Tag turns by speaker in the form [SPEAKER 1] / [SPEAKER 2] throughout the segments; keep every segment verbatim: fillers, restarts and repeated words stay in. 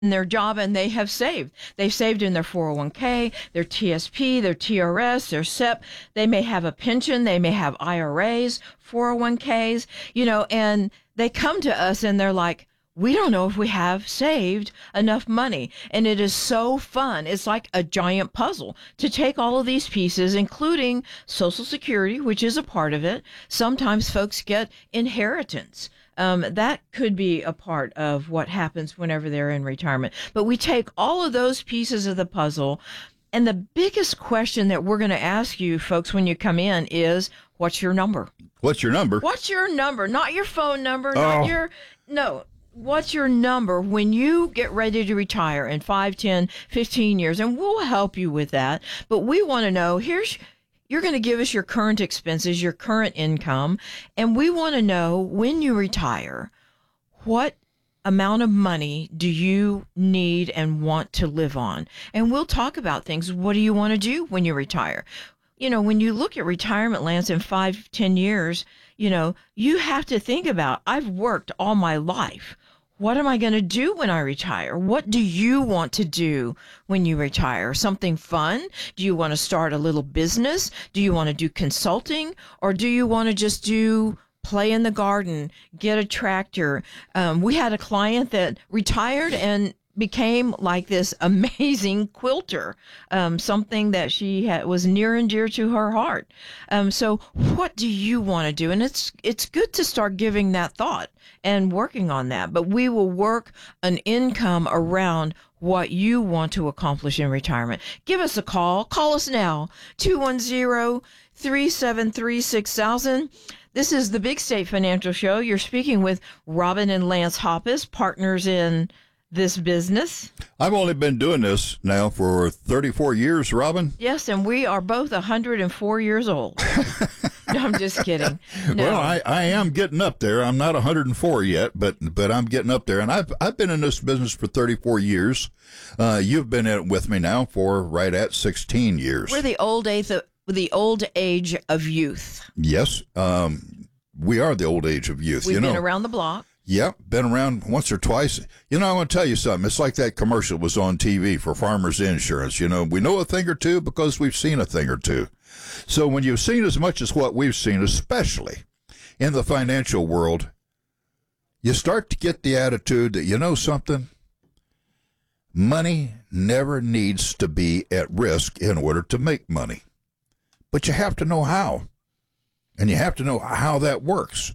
[SPEAKER 1] their job and they have saved. They've saved in their four oh one k, their T S P, their T R S, their S E P. They may have a pension. They may have I R As, four oh one k's, you know, and they come to us and they're like, we don't know if we have saved enough money. And it is so fun. It's like a giant puzzle to take all of these pieces, including Social Security, which is a part of it. Sometimes folks get inheritance. Um, that could be a part of what happens whenever they're in retirement. But we take all of those pieces of the puzzle. And the biggest question that we're going to ask you folks when you come in is, what's your number?
[SPEAKER 2] What's your number?
[SPEAKER 1] What's your number? Not your phone number,
[SPEAKER 2] Oh.
[SPEAKER 1] not your, no. What's your number when you get ready to retire in five, ten, fifteen years? And we'll help you with that. But we want to know, here's, you're going to give us your current expenses, your current income. And we want to know when you retire, what amount of money do you need and want to live on? And we'll talk about things. What do you want to do when you retire? You know, when you look at retirement, Lance, in five, ten years, you know, you have to think about, I've worked all my life. What am I going to do when I retire? What do you want to do when you retire? Something fun? Do you want to start a little business? Do you want to do consulting? Or do you want to just do play in the garden, get a tractor? Um, we had a client that retired and became like this amazing quilter, um, something that she had, was near and dear to her heart. Um, so what do you want to do? And it's it's good to start giving that thought and working on that. But we will work an income around what you want to accomplish in retirement. Give us a call. Call us now, two one zero, three seven three, six thousand. This is the Big State Financial Show. You're speaking with Robin and Lance Hoppus, partners in this business.
[SPEAKER 2] I've only been doing this now for thirty-four years, Robin.
[SPEAKER 1] Yes, and we are both one hundred four years old. No, I'm just kidding. No.
[SPEAKER 2] Well, I, I am getting up there. I'm not one hundred four yet, but but I'm getting up there. And I've I've been in this business for thirty-four years. Uh, you've been in it with me now for right at sixteen years.
[SPEAKER 1] We're the old age of, the old age of youth.
[SPEAKER 2] Yes, um, we are the old age of youth.
[SPEAKER 1] We've
[SPEAKER 2] you
[SPEAKER 1] been
[SPEAKER 2] know.
[SPEAKER 1] around the block.
[SPEAKER 2] Yep, been around once or twice. You know, I want to tell you something. It's like that commercial was on T V for Farmers Insurance. You know, we know a thing or two because we've seen a thing or two. So when you've seen as much as what we've seen, especially in the financial world, you start to get the attitude that, you know something, money never needs to be at risk in order to make money. But you have to know how, and you have to know how that works.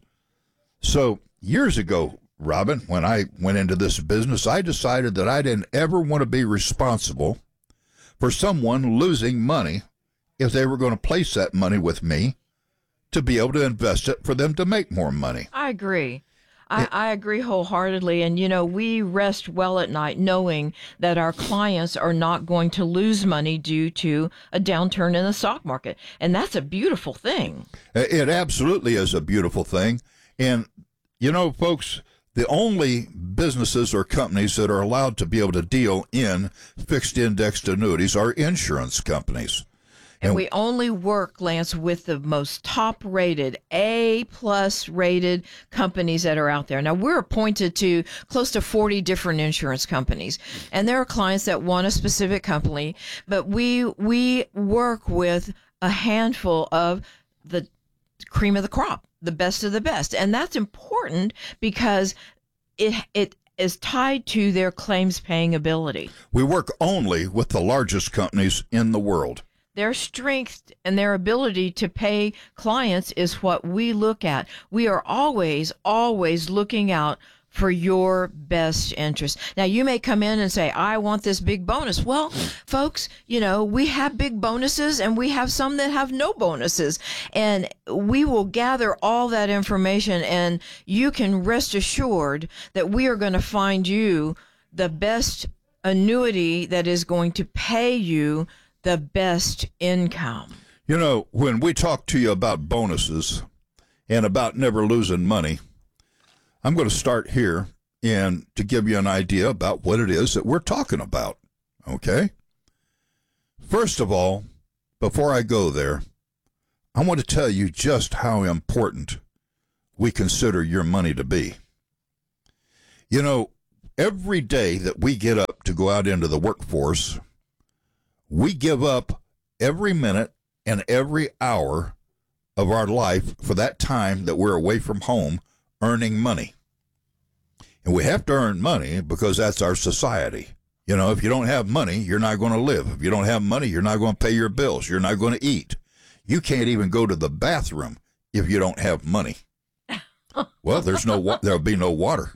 [SPEAKER 2] So years ago, Robin, when I went into this business, I decided that I didn't ever want to be responsible for someone losing money if they were going to place that money with me to be able to invest it for them to make more money.
[SPEAKER 1] I agree. I, I agree wholeheartedly. And, you know, we rest well at night knowing that our clients are not going to lose money due to a downturn in the stock market. And that's a beautiful thing.
[SPEAKER 2] It absolutely is a beautiful thing. And, you know, folks, the only businesses or companies that are allowed to be able to deal in fixed indexed annuities are insurance companies.
[SPEAKER 1] And we only work, Lance, with the most top-rated, A-plus rated companies that are out there. Now, we're appointed to close to forty different insurance companies, and there are clients that want a specific company, but we we work with a handful of the cream of the crop, the best of the best, and that's important because it it is tied to their claims-paying ability.
[SPEAKER 2] We work only with the largest companies in the world.
[SPEAKER 1] Their strength and their ability to pay clients is what we look at. We are always, always looking out for your best interest. Now, you may come in and say, I want this big bonus. Well, folks, you know, we have big bonuses and we have some that have no bonuses. And we will gather all that information, and you can rest assured that we are going to find you the best annuity that is going to pay you the best income.
[SPEAKER 2] You know, when we talk to you about bonuses and about never losing money, I'm going to start here and to give you an idea about what it is that we're talking about, okay? First of all, before I go there, I want to tell you just how important we consider your money to be. You know, every day that we get up to go out into the workforce, we give up every minute and every hour of our life for that time that we're away from home earning money. And we have to earn money because that's our society. You know, if you don't have money, you're not going to live. If you don't have money, you're not going to pay your bills. You're not going to eat. You can't even go to the bathroom if you don't have money. Well, there's no wa- there'll be no water.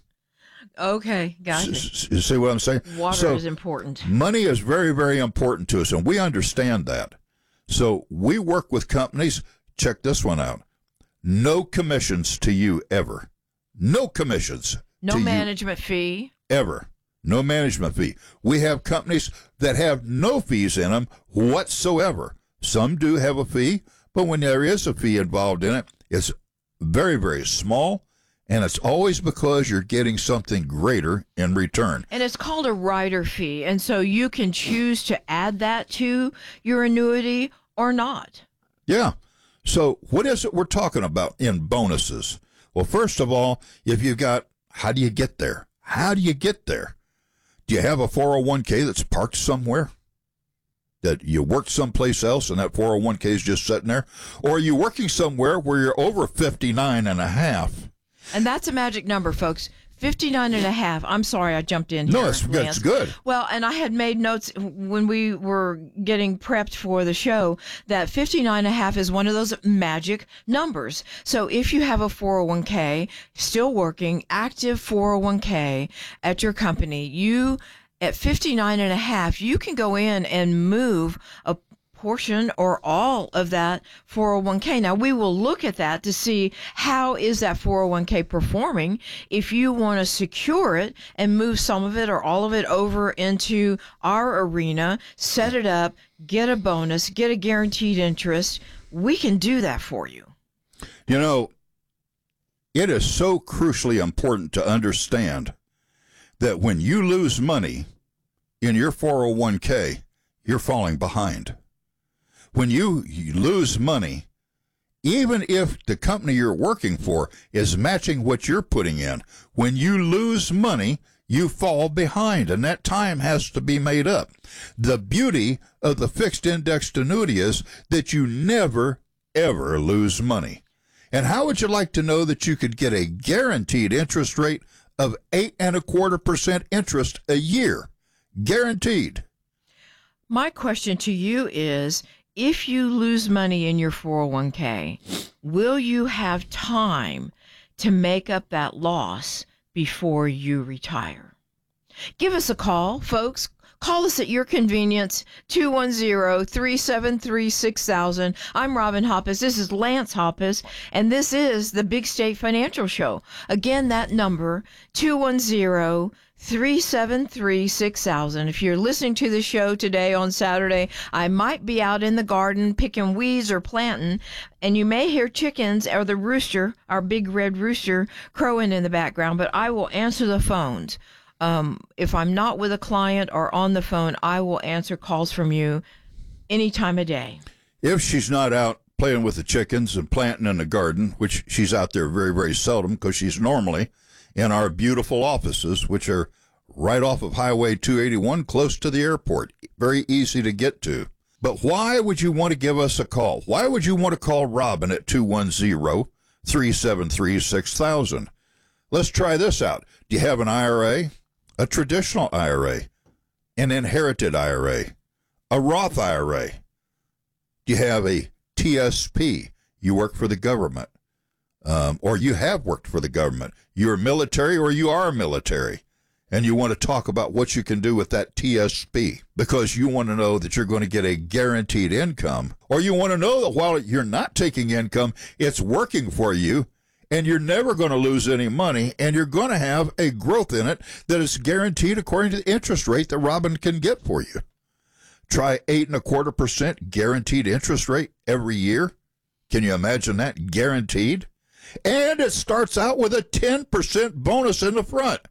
[SPEAKER 1] Okay, got it.
[SPEAKER 2] S- you see what I'm saying?
[SPEAKER 1] Water
[SPEAKER 2] so,
[SPEAKER 1] is important.
[SPEAKER 2] Money is very, very important to us, and we understand that. So we work with companies. Check this one out. No commissions to you ever. No commissions.
[SPEAKER 1] No
[SPEAKER 2] to
[SPEAKER 1] management
[SPEAKER 2] you
[SPEAKER 1] fee.
[SPEAKER 2] ever. No management fee. We have companies that have no fees in them whatsoever. Some do have a fee, but when there is a fee involved in it, it's very, very small, and it's always because you're getting something greater in return.
[SPEAKER 1] And it's called a rider fee, and so you can choose to add that to your annuity or not.
[SPEAKER 2] Yeah. So what is it we're talking about in bonuses? Well, first of all, if you've got, how do you get there? How do you get there? Do you have a four oh one k that's parked somewhere? That you worked someplace else and that four oh one k is just sitting there? Or are you working somewhere where you're over fifty-nine and a half?
[SPEAKER 1] And that's a magic number, folks. fifty-nine and a half. I'm sorry I jumped in here.
[SPEAKER 2] No, it's, it's good.
[SPEAKER 1] Well, and I had made notes when we were getting prepped for the show that fifty-nine and a half is one of those magic numbers. So if you have a four oh one k, still working, active four oh one k at your company, you at fifty-nine and a half, you can go in and move a portion or all of that four oh one k. Now, we will look at that to see how is that four oh one k performing. If you want to secure it and move some of it or all of it over into our arena, set it up, get a bonus, get a guaranteed interest, we can do that for you.
[SPEAKER 2] You know, it is so crucially important to understand that when you lose money in your four oh one k, you're falling behind. When you, you lose money, even if the company you're working for is matching what you're putting in, when you lose money, you fall behind, and that time has to be made up. The beauty of the fixed indexed annuity is that you never, ever lose money. And how would you like to know that you could get a guaranteed interest rate of eight and a quarter percent interest a year? Guaranteed.
[SPEAKER 1] My question to you is, if you lose money in your four oh one k, will you have time to make up that loss before you retire? Give us a call, folks. Call us at your convenience, two one zero, three seven three, six thousand. I'm Robin Hoppus. This is Lance Hoppus, and this is the Big State Financial Show. Again, that number, two one zero, three seven three, six thousand. If you're listening to the show today on Saturday, I might be out in the garden picking weeds or planting, and you may hear chickens or the rooster, our big red rooster, crowing in the background, but I will answer the phones. Um, if I'm not with a client or on the phone, I will answer calls from you any time of day.
[SPEAKER 2] If she's not out playing with the chickens and planting in the garden, which she's out there very, very seldom because she's normally in our beautiful offices, which are right off of Highway two eighty-one, close to the airport. Very easy to get to. But why would you want to give us a call? Why would you want to call Robin at two one zero, three seven three, six thousand? Let's try this out. Do you have an I R A? A traditional I R A? An inherited I R A? A Roth I R A? Do you have a T S P? You work for the government. Um, or you have worked for the government. You're military or you are military, and you want to talk about what you can do with that T S P because you want to know that you're going to get a guaranteed income, or you want to know that while you're not taking income, it's working for you, and you're never going to lose any money, and you're going to have a growth in it that is guaranteed according to the interest rate that Robin can get for you. Try eight and a quarter percent guaranteed interest rate every year. Can you imagine that? Guaranteed. And it starts out with a ten percent bonus in the front.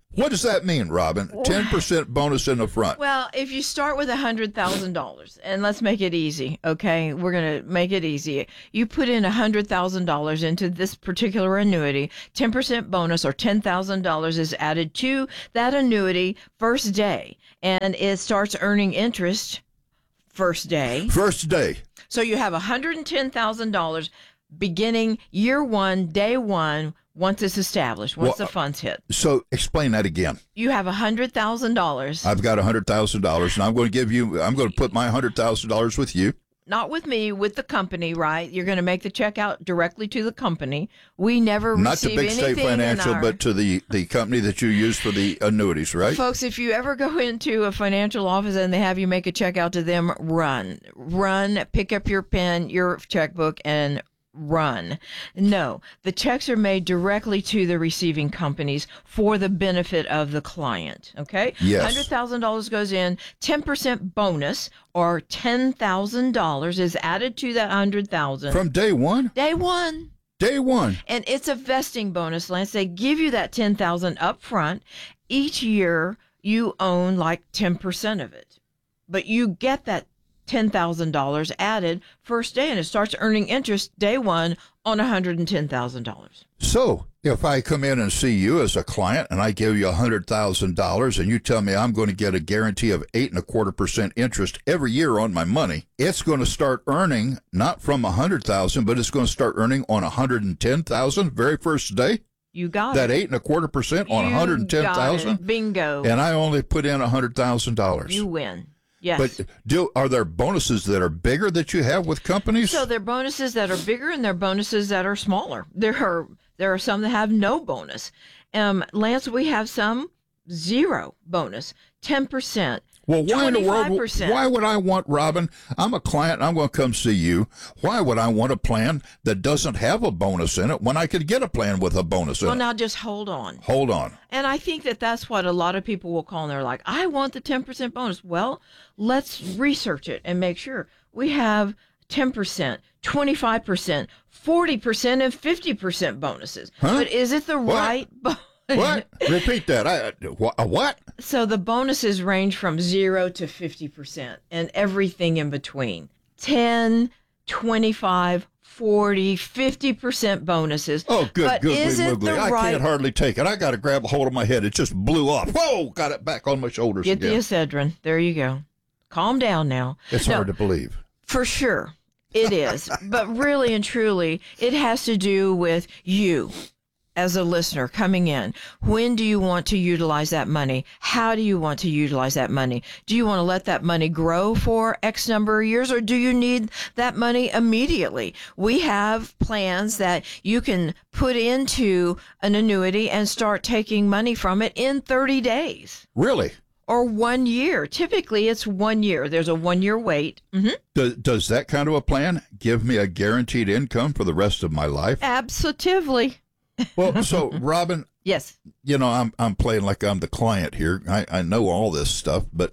[SPEAKER 2] What does that mean, Robin? ten percent bonus in the front.
[SPEAKER 1] Well, if you start with one hundred thousand dollars, and let's make it easy, okay? We're going to make it easy. You put in one hundred thousand dollars into this particular annuity, ten percent bonus or ten thousand dollars is added to that annuity first day, and it starts earning interest first day.
[SPEAKER 2] First day.
[SPEAKER 1] So you have one hundred ten thousand dollars beginning year one, day one, once it's established, once
[SPEAKER 2] Well,
[SPEAKER 1] the funds hit.
[SPEAKER 2] So explain that again.
[SPEAKER 1] You have one hundred thousand dollars.
[SPEAKER 2] I've got one hundred thousand dollars, and I'm going to give you, I'm going to put my one hundred thousand dollars with you.
[SPEAKER 1] Not with me, with the company, right? You're going to make the check out directly to the company. We never
[SPEAKER 2] Not to
[SPEAKER 1] receive
[SPEAKER 2] Big State
[SPEAKER 1] anything in
[SPEAKER 2] Financial,
[SPEAKER 1] our-
[SPEAKER 2] but to the, the company that you use for the annuities, right?
[SPEAKER 1] Folks, if you ever go into a financial office and they have you make a check out to them, run. Run, pick up your pen, your checkbook, and run. No, the checks are made directly to the receiving companies for the benefit of the client. Okay?
[SPEAKER 2] Yes.
[SPEAKER 1] one hundred thousand dollars goes in, ten percent bonus or ten thousand dollars is added to that one hundred thousand dollars.
[SPEAKER 2] From day one?
[SPEAKER 1] Day one.
[SPEAKER 2] Day one.
[SPEAKER 1] And it's a vesting bonus, Lance. They give you that ten thousand dollars up front. Each year you own like ten percent of it. But you get that ten thousand dollars added first day, and it starts earning interest day one on one hundred ten thousand dollars.
[SPEAKER 2] So if I come in and see you as a client and I give you one hundred thousand dollars and you tell me I'm going to get a guarantee of eight and a quarter percent interest every year on my money, it's going to start earning not from one hundred thousand, but it's going to start earning on one hundred ten thousand very first day.
[SPEAKER 1] You got
[SPEAKER 2] that
[SPEAKER 1] it.
[SPEAKER 2] eight and a quarter percent on
[SPEAKER 1] You
[SPEAKER 2] one hundred ten thousand.
[SPEAKER 1] got it. Bingo.
[SPEAKER 2] And I only put in one hundred thousand dollars.
[SPEAKER 1] You win. Yes.
[SPEAKER 2] But do are there bonuses that are bigger that you have with companies?
[SPEAKER 1] So there are bonuses that are bigger and there are bonuses that are smaller. There are there are some that have no bonus. Um, Lance, we have some zero bonus, ten percent.
[SPEAKER 2] Well, why in the world?
[SPEAKER 1] twenty-five percent.
[SPEAKER 2] Why would I want, Robin? I'm a client. I'm going to come see you. Why would I want a plan that doesn't have a bonus in it when I could get a plan with a bonus
[SPEAKER 1] Well,
[SPEAKER 2] in it?
[SPEAKER 1] now just hold on.
[SPEAKER 2] Hold on.
[SPEAKER 1] And I think that that's what a lot of people will call and they're like, I want the ten percent bonus. Well, let's research it and make sure we have ten percent, twenty-five percent, forty percent, and fifty percent bonuses.
[SPEAKER 2] Huh?
[SPEAKER 1] But is it the
[SPEAKER 2] What?
[SPEAKER 1] right bonus?
[SPEAKER 2] What? Repeat that. I, wha- what?
[SPEAKER 1] So the bonuses range from zero to fifty percent and everything in between. ten, twenty-five, forty, fifty percent bonuses.
[SPEAKER 2] Oh, good,
[SPEAKER 1] but
[SPEAKER 2] good,
[SPEAKER 1] is it
[SPEAKER 2] wiggly.
[SPEAKER 1] the
[SPEAKER 2] I
[SPEAKER 1] right...
[SPEAKER 2] can't hardly take it. I got to grab a hold of my head. It just blew off. Whoa! Got it back on my shoulders
[SPEAKER 1] Get
[SPEAKER 2] again.
[SPEAKER 1] the Excedrin. There you go. Calm down now.
[SPEAKER 2] It's
[SPEAKER 1] No,
[SPEAKER 2] hard to believe.
[SPEAKER 1] For sure. It is. But really and truly, it has to do with you as a listener coming in. When do you want to utilize that money? How do you want to utilize that money? Do you want to let that money grow for X number of years, or do you need that money immediately? We have plans that you can put into an annuity and start taking money from it in thirty days.
[SPEAKER 2] Really?
[SPEAKER 1] Or one year. Typically, it's one year. There's a one-year wait. Mm-hmm.
[SPEAKER 2] Does, does that kind of a plan give me a guaranteed income for the rest of my life?
[SPEAKER 1] Absolutely.
[SPEAKER 2] Well, so, Robin,
[SPEAKER 1] Yes.
[SPEAKER 2] you know, I'm I'm playing like I'm the client here. I, I know all this stuff, but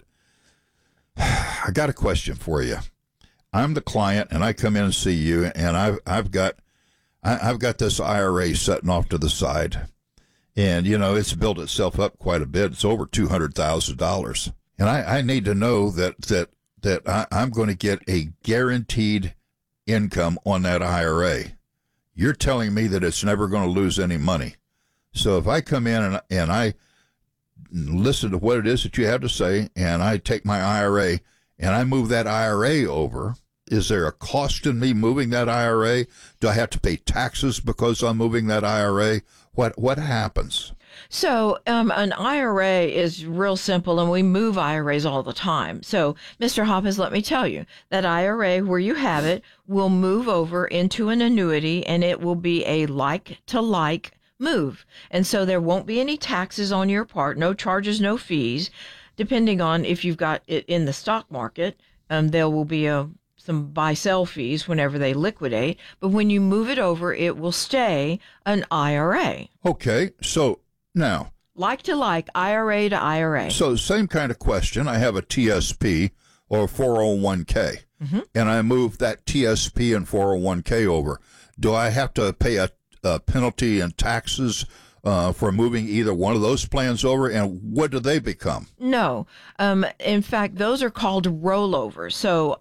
[SPEAKER 2] I got a question for you. I'm the client, and I come in and see you, and I've I've got I, I've got this I R A sitting off to the side, and you know it's built itself up quite a bit. It's over two hundred thousand dollars, and I, I need to know that that that I, I'm going to get a guaranteed income on that I R A. You're telling me that it's never going to lose any money. So if I come in and, and I listen to what it is that you have to say, and I take my I R A and I move that I R A over, is there a cost in me moving that I R A? Do I have to pay taxes because I'm moving that I R A? What what happens?
[SPEAKER 1] So um, an I R A is real simple, and we move I R As all the time. So, Mister Hoppes, let me tell you, that I R A, where you have it, will move over into an annuity, and it will be a like-to-like move. And so there won't be any taxes on your part, no charges, no fees. Depending on if you've got it in the stock market, um, there will be a some buy-sell fees whenever they liquidate. But when you move it over, it will stay an I R A.
[SPEAKER 2] Okay, so now,
[SPEAKER 1] Like to like, I R A to I R A.
[SPEAKER 2] so same kind of question. I have a T S P or four oh one k,
[SPEAKER 1] Mm-hmm.
[SPEAKER 2] and I move that T S P and four oh one k over. Do I have to pay a, a penalty and taxes uh, for moving either one of those plans over, and what do they become?
[SPEAKER 1] No. Um, in fact, those are called rollovers. So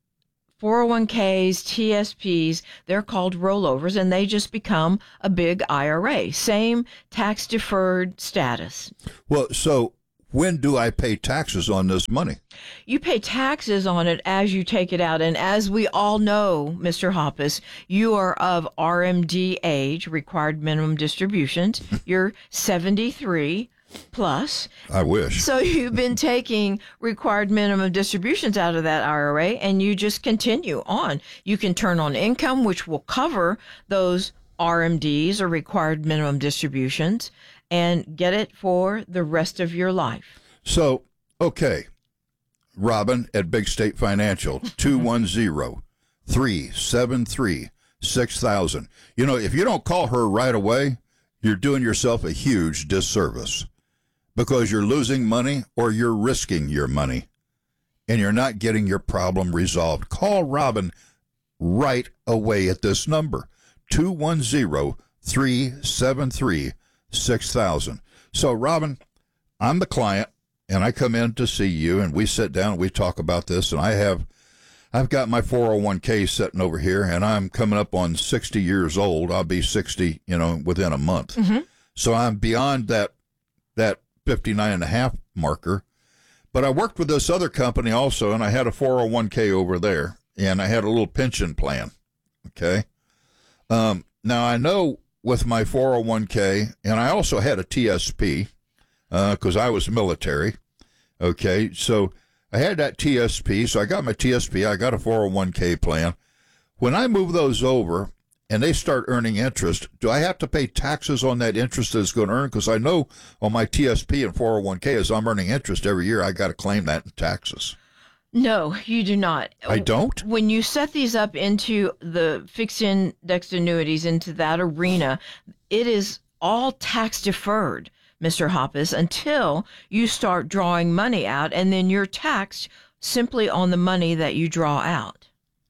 [SPEAKER 1] four oh one k's, T S Ps, they're called rollovers, and they just become a big I R A. Same tax-deferred status.
[SPEAKER 2] Well, so when do I pay taxes on this money?
[SPEAKER 1] You pay taxes on it as you take it out. And as we all know, Mister Hoppus, you are of R M D age, required minimum distributions. You're seventy-three plus.
[SPEAKER 2] I wish.
[SPEAKER 1] So you've been taking required minimum distributions out of that I R A, and you just continue on. You can turn on income, which will cover those R M Ds, or required minimum distributions, and get it for the rest of your life.
[SPEAKER 2] So, okay, Robin at Big State Financial, two one zero, three seven three, six thousand. You know, if you don't call her right away, you're doing yourself a huge disservice, because you're losing money or you're risking your money, and you're not getting your problem resolved. Call Robin right away at this number, two one zero, three seven three, six thousand. So, Robin, I'm the client, and I come in to see you, and we sit down and we talk about this, and I have, I've got my four oh one k sitting over here, and I'm coming up on sixty years old. I'll be sixty, you know, within a month. Mm-hmm. So I'm beyond that, that fifty-nine and a half marker. But I worked with this other company also, and I had a four oh one k over there, and I had a little pension plan. Okay. Um, now I know with my four oh one k, and I also had a T S P, because uh, I was military. Okay, so I had that T S P, so I got my T S P, I got a four oh one k plan. When I move those over and they start earning interest, do I have to pay taxes on that interest that it's going to earn? Because I know on my T S P and four oh one k, as I'm earning interest every year, I got to claim that in taxes.
[SPEAKER 1] No, you do not.
[SPEAKER 2] I don't?
[SPEAKER 1] When you set these up into the fixed indexed annuities, into that arena, it is all tax deferred, Mister Hoppus, until you start drawing money out, and then you're taxed simply on the money that you draw out,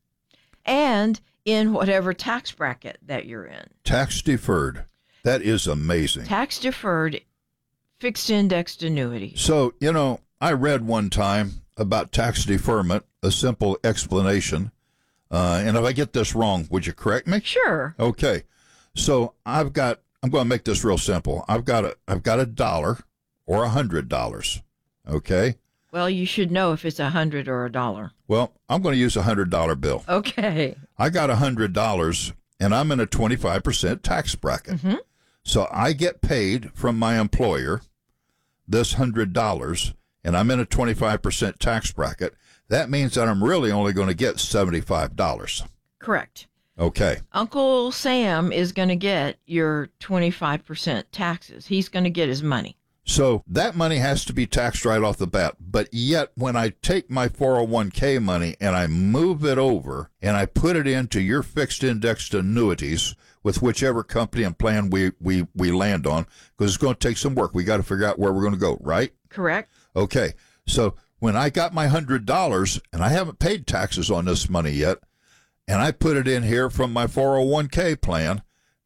[SPEAKER 1] and in whatever tax bracket that you're in.
[SPEAKER 2] Tax deferred. That is amazing.
[SPEAKER 1] Tax deferred fixed indexed annuities.
[SPEAKER 2] So, you know, I read one time about tax deferment, a simple explanation. Uh, and if I get this wrong, would you correct me?
[SPEAKER 1] Sure.
[SPEAKER 2] Okay. So I've got, I'm going to make this real simple. I've got a, I've got a dollar or a hundred dollars. Okay.
[SPEAKER 1] Well, you should know if it's a hundred or a dollar.
[SPEAKER 2] Well, I'm going to use a hundred dollar bill.
[SPEAKER 1] Okay.
[SPEAKER 2] I got a hundred dollars and I'm in a twenty-five percent tax bracket. Mm-hmm. So I get paid from my employer this hundred dollars, and I'm in a twenty-five percent tax bracket. That means that I'm really only going to get seventy-five dollars.
[SPEAKER 1] Correct.
[SPEAKER 2] Okay.
[SPEAKER 1] Uncle Sam is going to get your twenty-five percent taxes. He's going to get his money.
[SPEAKER 2] So that money has to be taxed right off the bat. But yet when I take my four oh one k money and I move it over and I put it into your fixed indexed annuities with whichever company and plan we, we, we land on, because it's going to take some work. We got to figure out where we're going to go, right?
[SPEAKER 1] Correct.
[SPEAKER 2] Okay. So when I got my one hundred dollars, and I haven't paid taxes on this money yet, and I put it in here from my four oh one k plan,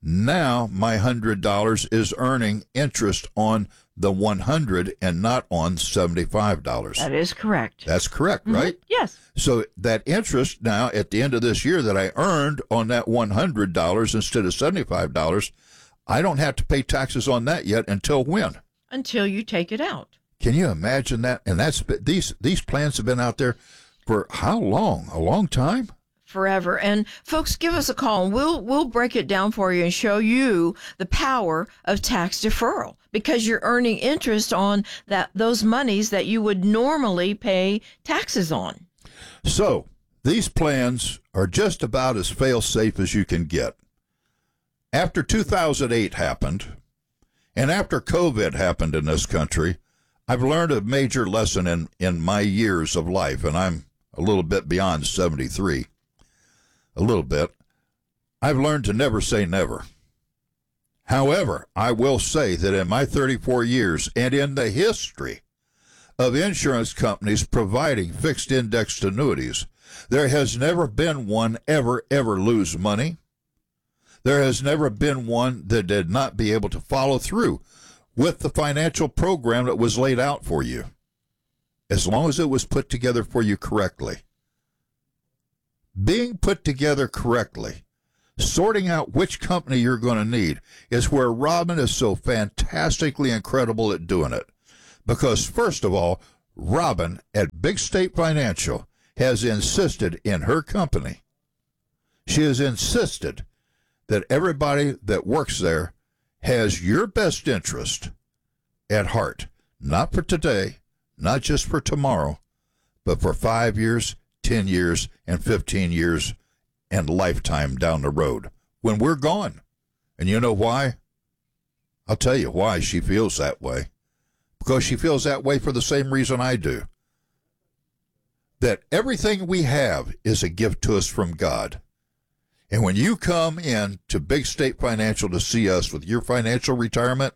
[SPEAKER 2] now my one hundred dollars is earning interest on the one hundred dollars and not on seventy-five dollars.
[SPEAKER 1] That is correct.
[SPEAKER 2] That's correct, mm-hmm. Right?
[SPEAKER 1] Yes.
[SPEAKER 2] So that interest now at the end of this year that I earned on that one hundred dollars instead of seventy-five dollars, I don't have to pay taxes on that yet until when?
[SPEAKER 1] Until you take it out.
[SPEAKER 2] Can you imagine that? And that's these these plans have been out there for how long? A long time?
[SPEAKER 1] Forever. And folks, give us a call and we'll we'll break it down for you and show you the power of tax deferral, because you're earning interest on that those monies that you would normally pay taxes on.
[SPEAKER 2] So these plans are just about as fail-safe as you can get. After two thousand eight happened, and after COVID happened in this country, I've learned a major lesson in, in my years of life, and I'm a little bit beyond seventy-three. A little bit. I've learned to never say never. However, I will say that in my thirty-four years and in the history of insurance companies providing fixed indexed annuities, there has never been one ever, ever lose money. There has never been one that did not be able to follow through with the financial program that was laid out for you, as long as it was put together for you correctly. Being put together correctly, sorting out which company you're going to need, is where Robin is so fantastically incredible at doing it. Because, first of all, Robin at Big State Financial has insisted in her company, she has insisted that everybody that works there has your best interest at heart, not for today, not just for tomorrow, but for five years, ten years, and fifteen years, and lifetime down the road when we're gone. And you know why? I'll tell you why she feels that way. Because she feels that way for the same reason I do. That everything we have is a gift to us from God. And when you come in to Big State Financial to see us with your financial retirement,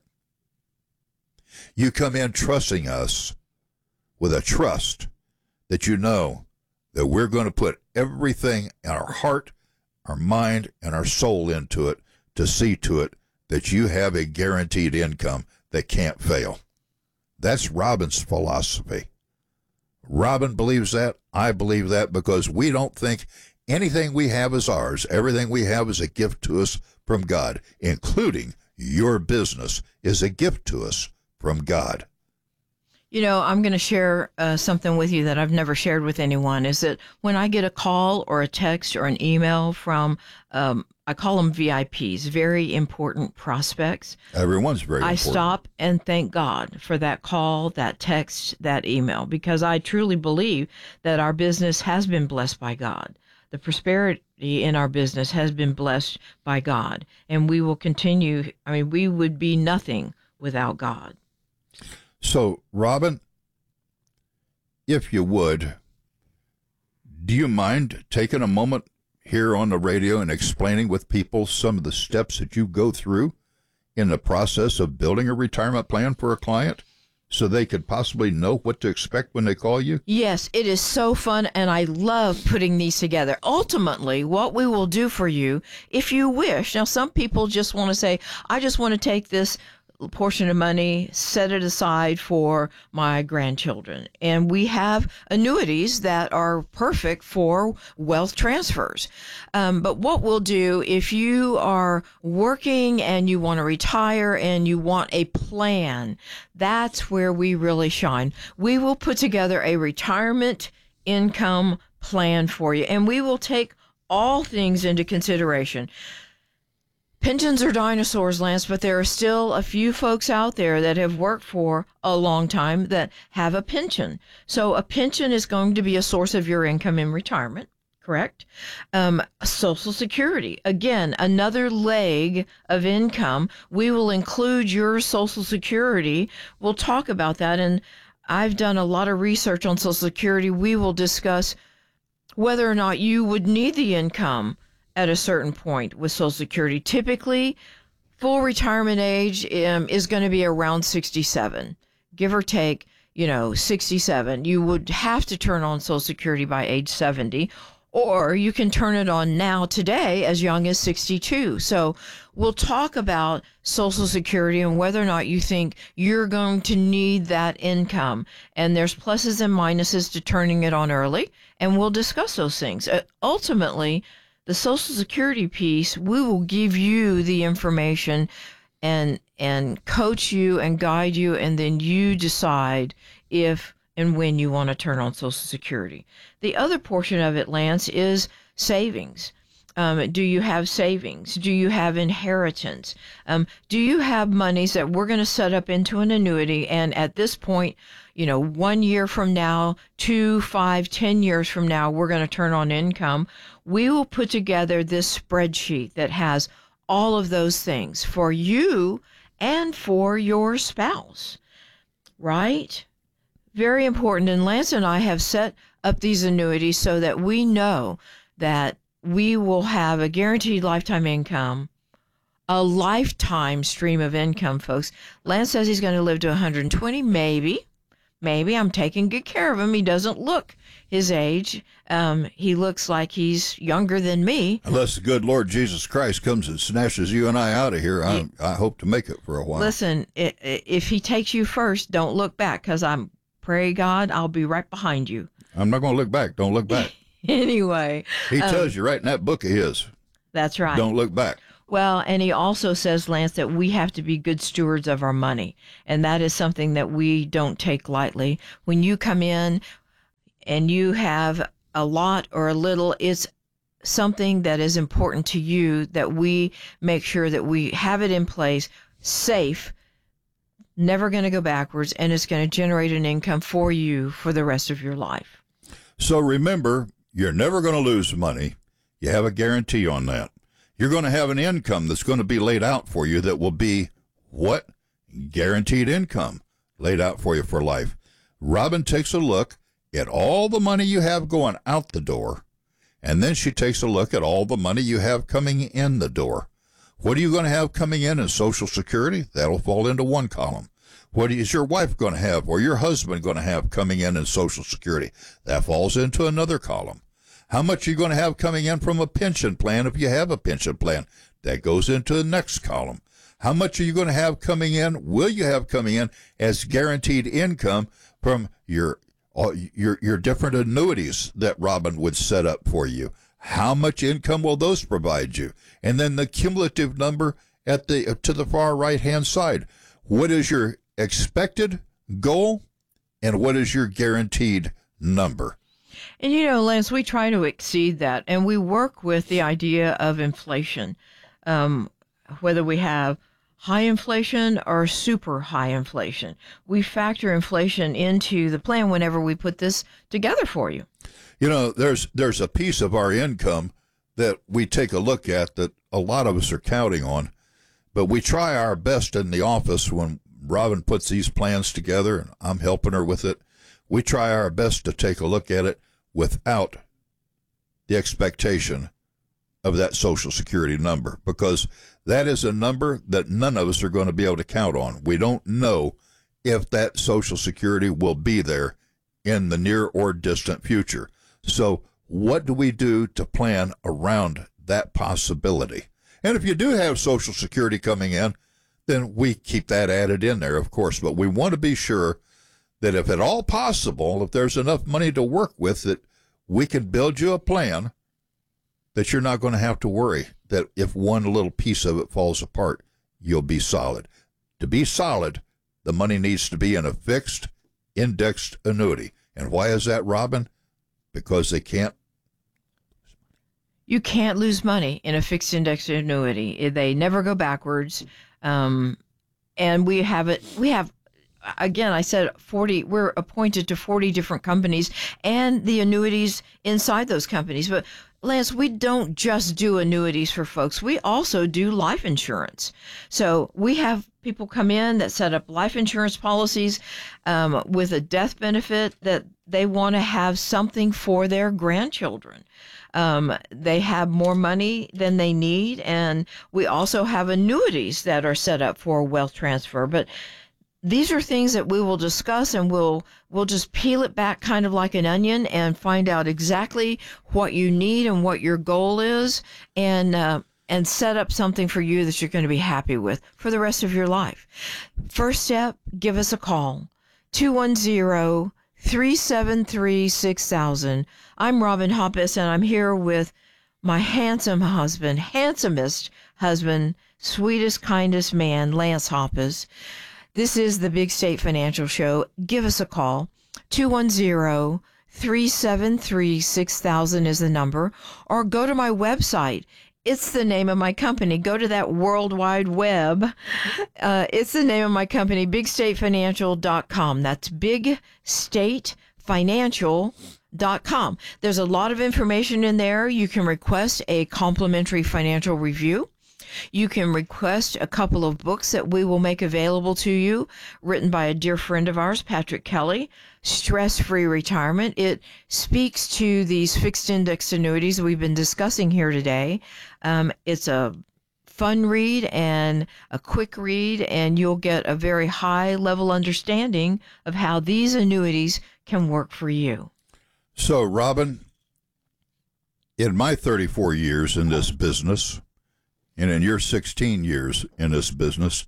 [SPEAKER 2] you come in trusting us with a trust that you know that we're going to put everything in our heart, our mind, and our soul into it to see to it that you have a guaranteed income that can't fail. That's Robin's philosophy. Robin believes that. I believe that, because we don't think anything we have is ours. Everything we have is a gift to us from God, including your business is a gift to us from God.
[SPEAKER 1] You know, I'm going to share uh, something with you that I've never shared with anyone, is that when I get a call or a text or an email from, um, I call them V I Ps, very important prospects.
[SPEAKER 2] Everyone's very
[SPEAKER 1] I
[SPEAKER 2] important.
[SPEAKER 1] stop and thank God for that call, that text, that email, because I truly believe that our business has been blessed by God. The prosperity in our business has been blessed by God, and we will continue. I mean, we would be nothing without God.
[SPEAKER 2] So, Robin, if you would, do you mind taking a moment here on the radio and explaining with people some of the steps that you go through in the process of building a retirement plan for a client so they could possibly know what to expect when they call you?
[SPEAKER 1] Yes, it is so fun, and I love putting these together. Ultimately, what we will do for you, if you wish, now some people just want to say, I just want to take this portion of money, set it aside for my grandchildren. And we have annuities that are perfect for wealth transfers. Um, but what we'll do, if you are working and you want to retire and you want a plan, that's where we really shine. We will put together a retirement income plan for you, and we will take all things into consideration. Pensions are dinosaurs, Lance, but there are still a few folks out there that have worked for a long time that have a pension. So a pension is going to be a source of your income in retirement, correct? Um, Social Security, again, another leg of income. We will include your Social Security. We'll talk about that, and I've done a lot of research on Social Security. We will discuss whether or not you would need the income at a certain point with Social Security. Typically, full retirement age um, is going to be around sixty-seven, give or take, you know, sixty-seven. You would have to turn on Social Security by age seventy, or you can turn it on now today as young as sixty-two. So we'll talk about Social Security and whether or not you think you're going to need that income. And there's pluses and minuses to turning it on early, and we'll discuss those things. Uh, ultimately, the Social Security piece, we will give you the information and and coach you and guide you, and then you decide if and when you want to turn on Social Security. The other portion of it, Lance, is savings. Um, do you have savings? Do you have inheritance? Um, do you have monies that we're going to set up into an annuity, and at this point, you know, one year from now, two, five, ten years from now, we're going to turn on income? We will put together this spreadsheet that has all of those things for you and for your spouse, right? Very important. And Lance and I have set up these annuities so that we know that we will have a guaranteed lifetime income, a lifetime stream of income, folks. Lance says he's going to live to one hundred twenty, maybe. maybe I'm taking good care of him. He doesn't look his age. Um, he looks like he's younger than me.
[SPEAKER 2] Unless the good Lord Jesus Christ comes and snatches you and I out of here, I, I hope to make it for a while.
[SPEAKER 1] Listen, if he takes you first, don't look back, because I'm, pray God, I'll be right behind you.
[SPEAKER 2] I'm not going to look back. Don't look back.
[SPEAKER 1] Anyway.
[SPEAKER 2] He
[SPEAKER 1] um,
[SPEAKER 2] tells you right in that book of his.
[SPEAKER 1] That's right.
[SPEAKER 2] Don't look back.
[SPEAKER 1] Well, and he also says, Lance, that we have to be good stewards of our money. And that is something that we don't take lightly. When you come in and you have a lot or a little, it's something that is important to you, that we make sure that we have it in place, safe, never going to go backwards, and it's going to generate an income for you for the rest of your life.
[SPEAKER 2] So remember, you're never going to lose money. You have a guarantee on that. You're going to have an income that's going to be laid out for you that will be what? Guaranteed income laid out for you for life. Robin takes a look at all the money you have going out the door, and then she takes a look at all the money you have coming in the door. What are you going to have coming in in Social Security? That'll fall into one column. What is your wife going to have or your husband going to have coming in in Social Security? That falls into another column. How much are you going to have coming in from a pension plan if you have a pension plan? That goes into the next column. How much are you going to have coming in, will you have coming in as guaranteed income from your your your different annuities that Robin would set up for you? How much income will those provide you? And then the cumulative number at the to the far right-hand side. What is your expected goal and what is your guaranteed number?
[SPEAKER 1] And, you know, Lance, we try to exceed that, and we work with the idea of inflation, um, whether we have high inflation or super high inflation. We factor inflation into the plan whenever we put this together for you.
[SPEAKER 2] You know, there's there's a piece of our income that we take a look at that a lot of us are counting on, but we try our best in the office when Robin puts these plans together, and I'm helping her with it. We try our best to take a look at it without the expectation of that Social Security number, because that is a number that none of us are going to be able to count on. We don't know if that Social Security will be there in the near or distant future. So what do we do to plan around that possibility? And if you do have Social Security coming in, then we keep that added in there, of course. But we want to be sure that if at all possible, if there's enough money to work with, that we can build you a plan that you're not going to have to worry that if one little piece of it falls apart, you'll be solid. To be solid, the money needs to be in a fixed, indexed annuity. And why is that, Robin? Because they can't.
[SPEAKER 1] You can't lose money in a fixed indexed annuity. They never go backwards. Um, and we have it, we have, again, I said forty, we're appointed to forty different companies and the annuities inside those companies. But Lance, we don't just do annuities for folks. We also do life insurance. So we have people come in that set up life insurance policies um, with a death benefit that they want to have something for their grandchildren. Um, they have more money than they need. And we also have annuities that are set up for wealth transfer. But these are things that we will discuss, and we'll we'll just peel it back kind of like an onion and find out exactly what you need and what your goal is, and uh, and set up something for you that you're going to be happy with for the rest of your life. First step, give us a call, two one zero, three seven three, six thousand. I'm Robin Hoppus, and I'm here with my handsome husband, handsomest husband, sweetest, kindest man, Lance Hoppus. This is the Big State Financial Show. Give us a call. two one zero, three seven three, six thousand is the number. Or go to my website. It's the name of my company. Go to that World Wide Web. Uh, it's the name of my company, big state financial dot com. That's big state financial dot com. There's a lot of information in there. You can request a complimentary financial review. You can request a couple of books that we will make available to you, written by a dear friend of ours, Patrick Kelly, Stress-Free Retirement. It speaks to these fixed index annuities we've been discussing here today. Um, it's a fun read and a quick read, and you'll get a very high level understanding of how these annuities can work for you.
[SPEAKER 2] So, Robin, in my thirty-four years in this business, and in your sixteen years in this business,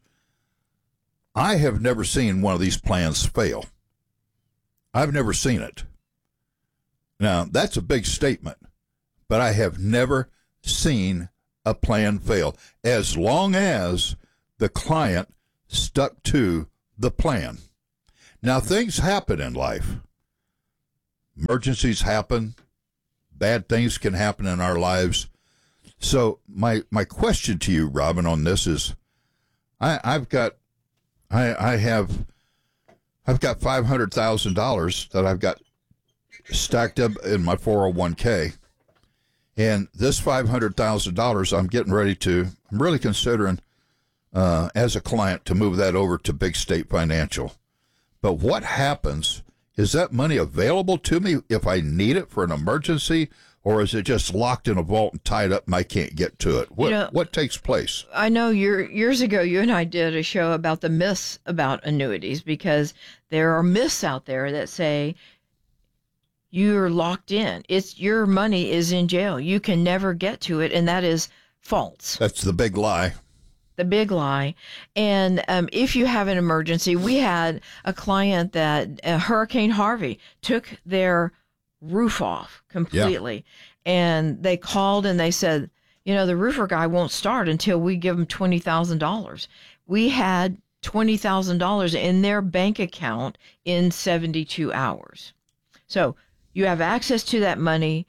[SPEAKER 2] I have never seen one of these plans fail. I've never seen it. Now, that's a big statement, but I have never seen a plan fail as long as the client stuck to the plan. Now, things happen in life. Emergencies happen. Bad things can happen in our lives. So my my question to you, Robin, on this is, I, I've got, I I have, I've got five hundred thousand dollars that I've got stacked up in my four oh one k, and this five hundred thousand dollars I'm getting ready to, I'm really considering uh, as a client to move that over to Big State Financial. But what happens? Is that money available to me if I need it for an emergency, or is it just locked in a vault and tied up and I can't get to it? What
[SPEAKER 1] You know,
[SPEAKER 2] what takes place?
[SPEAKER 1] I know year, years ago you and I did a show about the myths about annuities, because there are myths out there that say you're locked in. It's your money is in jail. You can never get to it, and that is false.
[SPEAKER 2] That's the big lie.
[SPEAKER 1] The big lie. And um, if you have an emergency, we had a client that uh, Hurricane Harvey took their roof off completely. Yeah. And they called and they said, you know, the roofer guy won't start until we give him twenty thousand dollars. We had twenty thousand dollars in their bank account in seventy-two hours. So you have access to that money.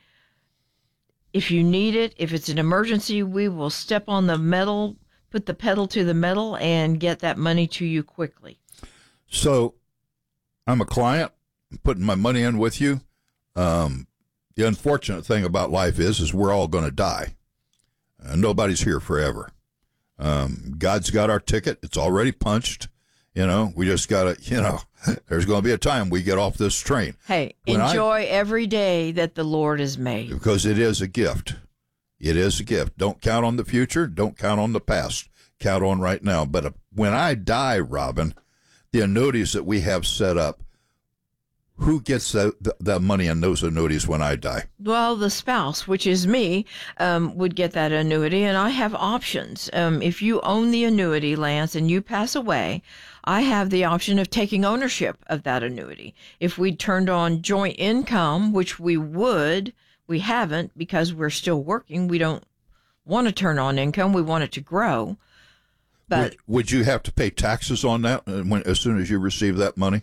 [SPEAKER 1] If you need it, if it's an emergency, we will step on the metal, put the pedal to the metal, and get that money to you quickly.
[SPEAKER 2] So I'm a client. I'm putting my money in with you. Um, the unfortunate thing about life is, is we're all going to die. Uh, nobody's here forever. Um, God's got our ticket. It's already punched. You know, we just got to, you know, there's going to be a time we get off this train.
[SPEAKER 1] Hey,
[SPEAKER 2] When
[SPEAKER 1] enjoy
[SPEAKER 2] I,
[SPEAKER 1] every day that the Lord has made.
[SPEAKER 2] Because it is a gift. It is a gift. Don't count on the future. Don't count on the past. Count on right now. But uh, when I die, Robin, the annuities that we have set up, who gets that, that money in those annuities when I die?
[SPEAKER 1] Well, the spouse, which is me, um, would get that annuity, and I have options. Um, if you own the annuity, Lance, and you pass away, I have the option of taking ownership of that annuity. If we turned on joint income, which we would, we haven't because we're still working. We don't want to turn on income. We want it to grow. But
[SPEAKER 2] would, would you have to pay taxes on that when, as soon as you receive that money?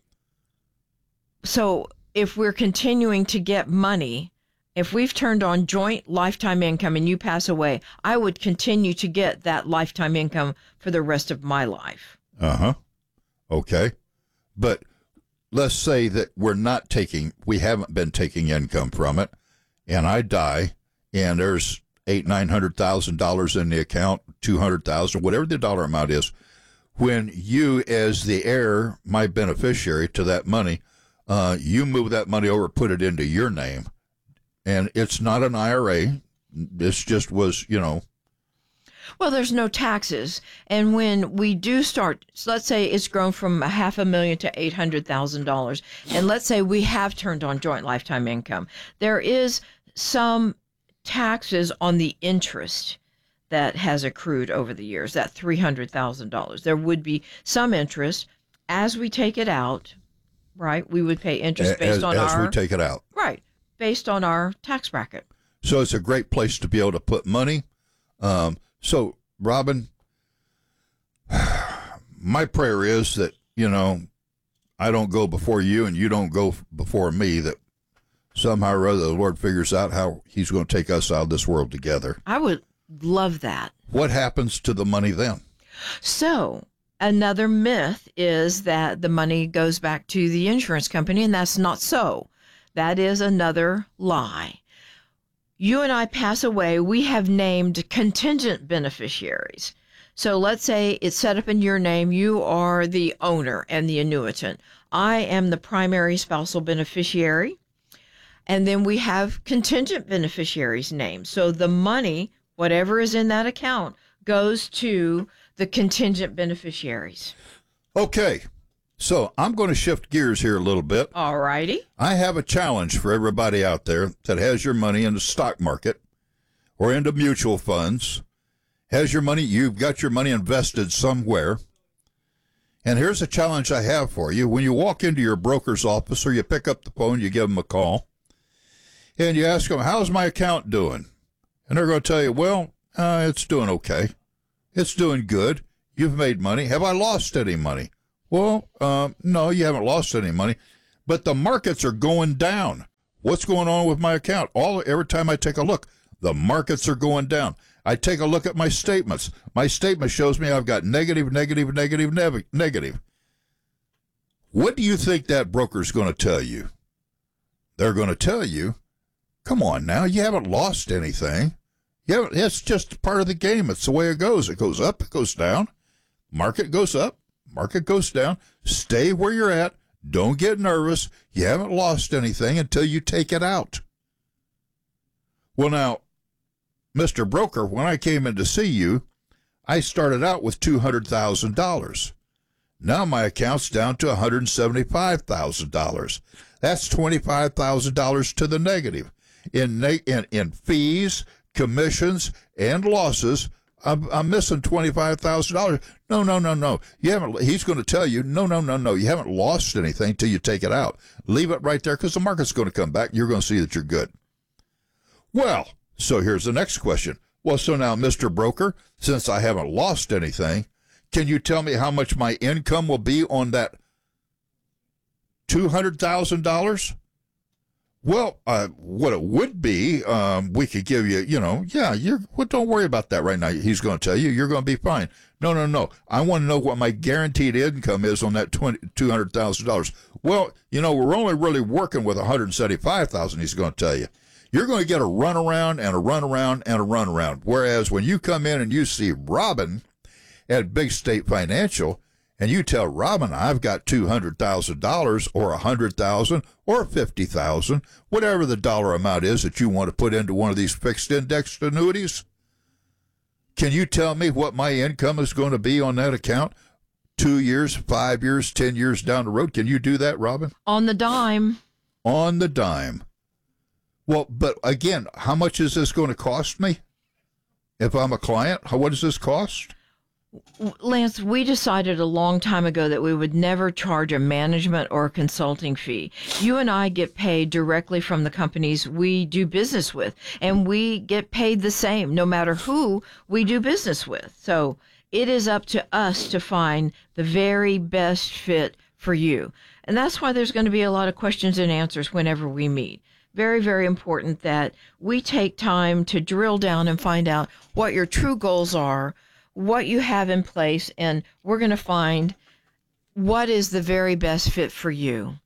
[SPEAKER 1] So if we're continuing to get money, if we've turned on joint lifetime income and you pass away, I would continue to get that lifetime income for the rest of my life.
[SPEAKER 2] Uh-huh. Okay. But let's say that we're not taking, we haven't been taking income from it, and I die, and there's eight, nine hundred thousand dollars in the account, two hundred thousand, whatever the dollar amount is. When you, as the heir, my beneficiary to that money, uh, you move that money over, put it into your name, and it's not an I R A. This just was, you know.
[SPEAKER 1] Well, there's no taxes. And when we do start, so let's say it's grown from a half a million to eight hundred thousand dollars. And let's say we have turned on joint lifetime income. There is some taxes on the interest that has accrued over the years, that three hundred thousand dollars. There would be some interest as we take it out, right? We would pay interest based
[SPEAKER 2] as,
[SPEAKER 1] on
[SPEAKER 2] as
[SPEAKER 1] our...
[SPEAKER 2] As we take it out.
[SPEAKER 1] Right, based on our tax bracket.
[SPEAKER 2] So it's a great place to be able to put money. Um, so, Robin, my prayer is that, you know, I don't go before you and you don't go before me, that somehow or other the Lord figures out how he's going to take us out of this world together.
[SPEAKER 1] I would love that.
[SPEAKER 2] What happens to the money then?
[SPEAKER 1] So another myth is that the money goes back to the insurance company, and that's not so. That is another lie. You and I pass away, we have named contingent beneficiaries. So let's say it's set up in your name. You are the owner and the annuitant. I am the primary spousal beneficiary. And then we have contingent beneficiaries named. So the money, whatever is in that account, goes to the contingent beneficiaries.
[SPEAKER 2] Okay, so I'm going to shift gears here a little bit.
[SPEAKER 1] All righty.
[SPEAKER 2] I have a challenge for everybody out there that has your money in the stock market or into mutual funds, has your money, you've got your money invested somewhere. And here's a challenge I have for you. When you walk into your broker's office or you pick up the phone, you give them a call, and you ask them, how's my account doing? And they're going to tell you, well, uh, it's doing okay. It's doing good. You've made money. Have I lost any money? Well, um, no, you haven't lost any money, but the markets are going down. What's going on with my account? All every time I take a look, the markets are going down. I take a look at my statements. My statement shows me I've got negative, negative, negative, nev- negative. What do you think that broker's going to tell you? They're going to tell you, come on now, you haven't lost anything. You haven't, it's just part of the game. It's the way it goes. It goes up, it goes down. Market goes up, market goes down. Stay where you're at. Don't get nervous. You haven't lost anything until you take it out. Well, now, Mister Broker, when I came in to see you, I started out with two hundred thousand dollars. Now my account's down to one hundred seventy-five thousand dollars. That's twenty-five thousand dollars to the negative. In, in, in fees, commissions, and losses, I'm, I'm missing twenty-five thousand dollars. No, no, no, no. You haven't. He's going to tell you, no, no, no, no. You haven't lost anything till you take it out. Leave it right there because the market's going to come back. You're going to see that you're good. Well, so here's the next question. Well, so now, Mister Broker, since I haven't lost anything, can you tell me how much my income will be on that two hundred thousand dollars? Well, uh, what it would be, um, we could give you, you know, yeah, you're, well, don't worry about that right now. He's going to tell you, you're going to be fine. No, no, no. I want to know what my guaranteed income is on that two hundred thousand dollars. Well, you know, we're only really working with one hundred seventy-five thousand dollars, he's going to tell you. You're going to get a runaround and a runaround and a runaround. Whereas when you come in and you see Robin at Big State Financial, and you tell Robin, I've got two hundred thousand dollars or one hundred thousand dollars or fifty thousand dollars, whatever the dollar amount is that you want to put into one of these fixed indexed annuities, can you tell me what my income is going to be on that account two years, five years, ten years down the road? Can you do that, Robin?
[SPEAKER 1] On the dime.
[SPEAKER 2] On the dime. Well, but again, how much is this going to cost me? If I'm a client, how, what does this cost?
[SPEAKER 1] Lance, we decided a long time ago that we would never charge a management or a consulting fee. You and I get paid directly from the companies we do business with, and we get paid the same no matter who we do business with. So it is up to us to find the very best fit for you. And that's why there's going to be a lot of questions and answers whenever we meet. Very, very important that we take time to drill down and find out what your true goals are, what you have in place, and we're going to find what is the very best fit for you.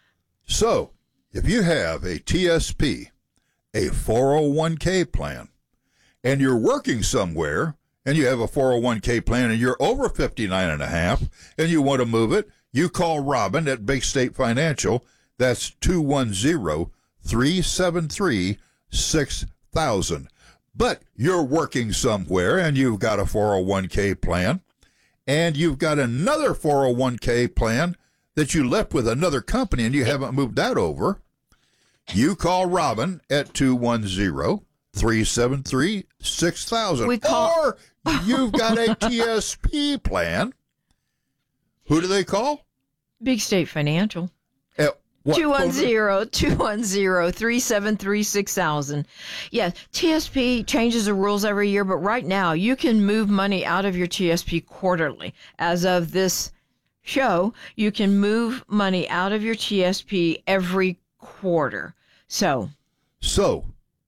[SPEAKER 2] So, if you have a T S P, a four oh one k plan, and you're working somewhere, and you have a four oh one k plan, and you're over fifty-nine and a half, and you want to move it, you call Robin at Big State Financial. That's two one zero, three seven three, six thousand. But you're working somewhere and you've got a four oh one k plan and you've got another four oh one k plan that you left with another company and you haven't moved that over. You call Robin at two one zero, three seven three, six thousand.
[SPEAKER 1] We call-
[SPEAKER 2] or you've got a T S P plan. Who do they call?
[SPEAKER 1] Big State Financial.
[SPEAKER 2] At what
[SPEAKER 1] two one zero, two one zero, three seven three, six thousand. Yeah, T S P changes the rules every year, but right now you can move money out of your T S P quarterly. As of this show, you can move money out of your T S P every quarter. So,
[SPEAKER 2] So,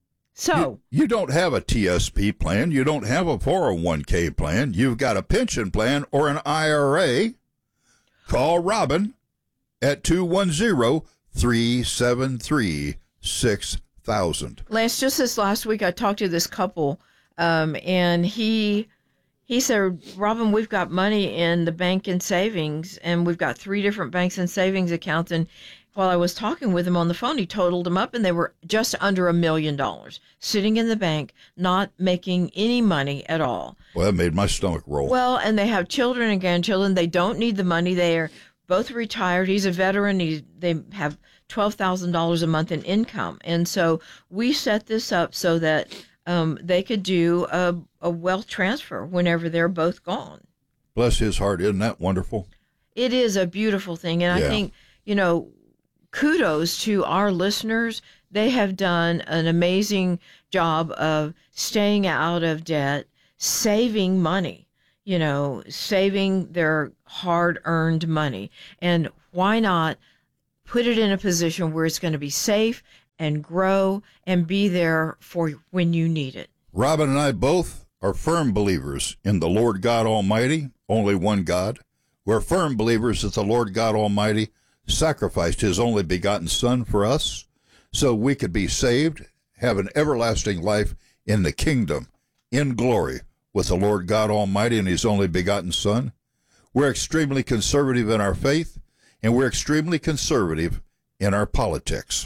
[SPEAKER 1] so
[SPEAKER 2] you, you don't have a T S P plan. You don't have a four oh one k plan. You've got a pension plan or an I R A. Call Robin at two one zero, three seven three, six thousand.
[SPEAKER 1] Lance, just this last week, I talked to this couple, um, and he he said, Robin, we've got money in the bank and savings, and we've got three different banks and savings accounts, and While I was talking with him on the phone, he totaled them up, and they were just under a million dollars sitting in the bank, not making any money at all.
[SPEAKER 2] Well, that made my stomach roll.
[SPEAKER 1] Well, and they have children and grandchildren. They don't need the money. They are both retired. He's a veteran. He, they have twelve thousand dollars a month in income. And so we set this up so that um, they could do a, a wealth transfer whenever they're both gone.
[SPEAKER 2] Bless his heart. Isn't that wonderful?
[SPEAKER 1] It is a beautiful thing. And
[SPEAKER 2] Yeah.
[SPEAKER 1] I think, you know, kudos to our listeners. They have done an amazing job of staying out of debt, saving money, you know, saving their hard-earned money. And why not put it in a position where it's going to be safe and grow and be there for when you need it?
[SPEAKER 2] Robin and I both are firm believers in the Lord God Almighty, only one God. We're firm believers that the Lord God Almighty sacrificed his only begotten Son for us so we could be saved, have an everlasting life in the kingdom, in glory, with the Lord God Almighty and his only begotten Son. We're extremely conservative in our faith, and we're extremely conservative in our politics.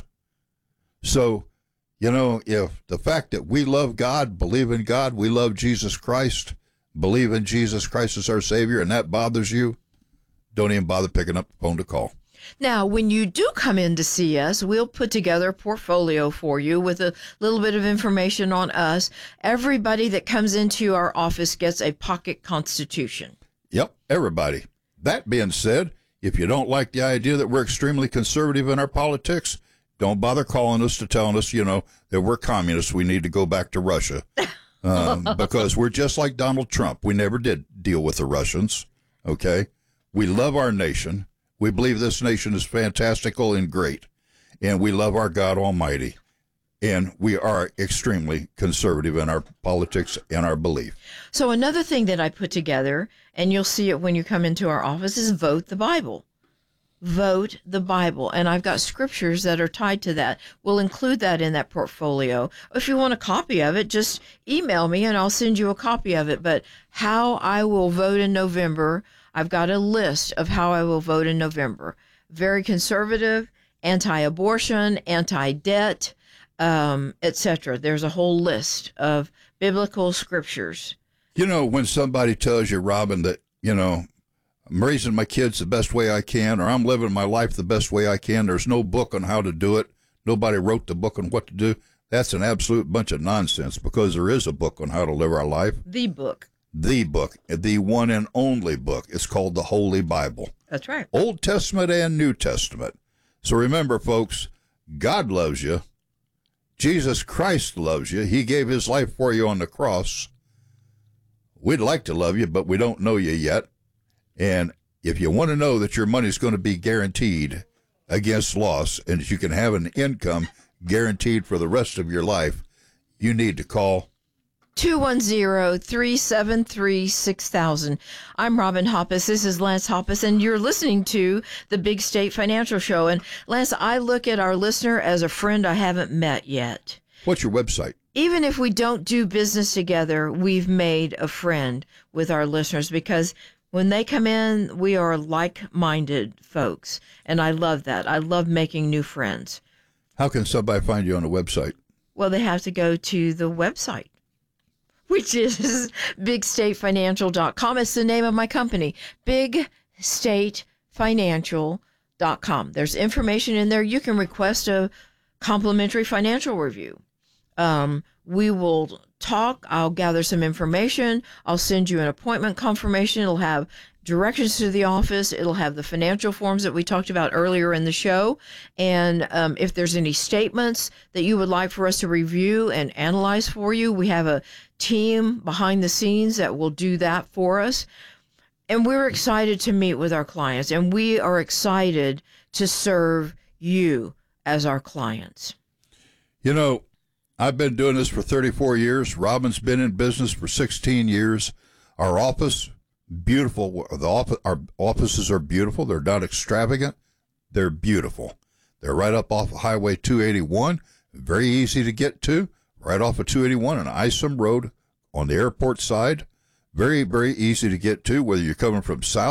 [SPEAKER 2] So, you know, if the fact that we love God, believe in God, we love Jesus Christ, believe in Jesus Christ as our Savior, and that bothers you, don't even bother picking up the phone to call.
[SPEAKER 1] Now, when you do come in to see us, we'll put together a portfolio for you with a little bit of information on us. Everybody that comes into our office gets a pocket constitution.
[SPEAKER 2] Yep, everybody. That being said, if you don't like the idea that we're extremely conservative in our politics, don't bother calling us to telling us, you know, that we're communists. We need to go back to Russia. Um, because we're just like Donald Trump. We never did deal with the Russians, okay? We love our nation. We believe this nation is fantastical and great, and we love our God Almighty, and we are extremely conservative in our politics and our belief.
[SPEAKER 1] So another thing that I put together, and you'll see it when you come into our office, is Vote the Bible. Vote the Bible. And I've got scriptures that are tied to that. We'll include that in that portfolio. If you want a copy of it, just email me and I'll send you a copy of it. But how I will vote in November, I've got a list of how I will vote in November. Very conservative, anti-abortion, anti-debt, um, et cetera. There's a whole list of biblical scriptures.
[SPEAKER 2] You know, when somebody tells you, Robin, that, you know, I'm raising my kids the best way I can, or I'm living my life the best way I can, there's no book on how to do it. Nobody wrote the book on what to do. That's an absolute bunch of nonsense, because there is a book on how to live our life.
[SPEAKER 1] The book.
[SPEAKER 2] The book, the one and only book. It's called the Holy Bible.
[SPEAKER 1] That's right.
[SPEAKER 2] Old Testament and New Testament. So remember, folks, God loves you. Jesus Christ loves you. He gave his life for you on the cross. We'd like to love you, but we don't know you yet. And if you want to know that your money is going to be guaranteed against loss and that you can have an income guaranteed for the rest of your life, you need to call
[SPEAKER 1] two one zero, three seven three, six thousand. I'm Robin Hoppus. This is Lance Hoppus, and you're listening to the Big State Financial Show. And Lance, I look at our listener as a friend I haven't met yet.
[SPEAKER 2] What's your website?
[SPEAKER 1] Even if we don't do business together, we've made a friend with our listeners, because when they come in, we are like-minded folks. And I love that. I love making new friends.
[SPEAKER 2] How can somebody find you on the website? Well,
[SPEAKER 1] they have to go to the website, which is big state financial dot com. It's the name of my company, big state financial dot com. There's information in there. You can request a complimentary financial review. Um, we will talk. I'll gather some information. I'll send you an appointment confirmation. It'll have directions to the office. It'll have the financial forms that we talked about earlier in the show. And um, if there's any statements that you would like for us to review and analyze for you, we have a team behind the scenes that will do that for us. And we're excited to meet with our clients, and we are excited to serve you as our clients.
[SPEAKER 2] You know, I've been doing this for thirty-four years. Robin's been in business for sixteen years. Our office, beautiful. The office, our offices are beautiful. They're not extravagant. They're beautiful. They're right up off of Highway two eighty-one. Very easy to get to. Right off of two eighty-one on Isom Road on the airport side. Very, very easy to get to, whether you're coming from south,